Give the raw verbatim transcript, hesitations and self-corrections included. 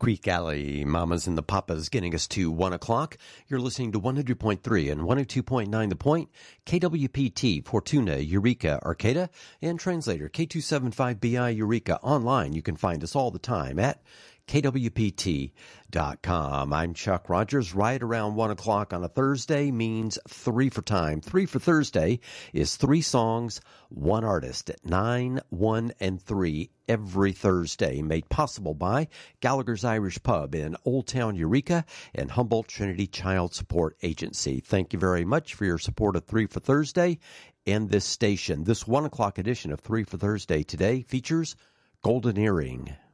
Creek Alley, Mamas and the Papas, getting us to one o'clock. You're listening to one hundred point three and one oh two point nine The Point, K W P T, Fortuna, Eureka, Arcata, and translator K two seventy-five B I Eureka. Online, you can find us all the time at K W P T dot com. I'm Chuck Rogers. Right around one o'clock on a Thursday means three for time. Three for Thursday is three songs, one artist at nine, one, and three every Thursday. Made possible by Gallagher's Irish Pub in Old Town Eureka and Humboldt Trinity Child Support Agency. Thank you very much for your support of Three for Thursday and this station. This one o'clock edition of Three for Thursday today features Golden Earring.